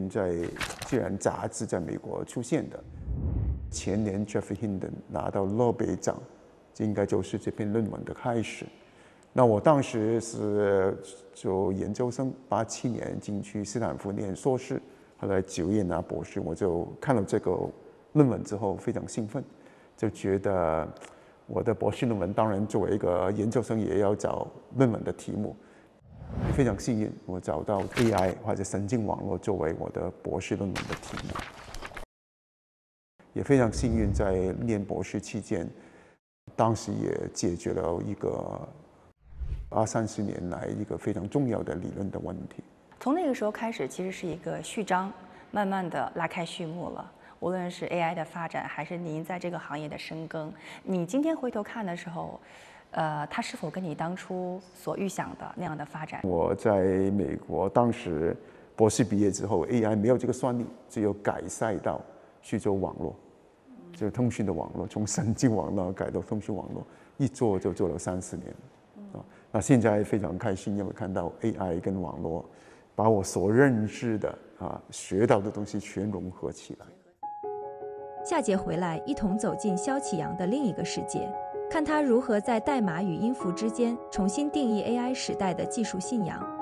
篇在《自然》杂志在美国出现的。前年 Geoffrey Hinton 拿到诺贝尔奖，这应该就是这篇论文的开始。那我当时是做研究生，87年进去斯坦福念硕士，后来9月拿博士。我就看了这个论文之后非常兴奋，就觉得我的博士论文当然作为一个研究生也要找论文的题目。非常幸运，我找到 AI 或者神经网络作为我的博士论文的题目。也非常幸运，在念博士期间，当时也解决了一个20-30年来一个非常重要的理论的问题。 从那个时候开始，其实是一个序章，慢慢的拉开序幕了。无论是 AI 的发展，还是您在这个行业的深耕，你今天回头看的时候，它是否跟你当初所预想的那样的发展？ 我在美国当时博士毕业之后 ，AI 没有这个算力，只有改赛道去做网络，就是通讯的网络，从神经网络改到通讯网络，一做就做了30年。那现在非常开心，因为看到 AI 跟网络把我所认知的学到的东西全融合起来。 下节回来，一同走进萧启扬的另一个世界，看他如何在代码与音符之间重新定义 AI 时代的技术信仰。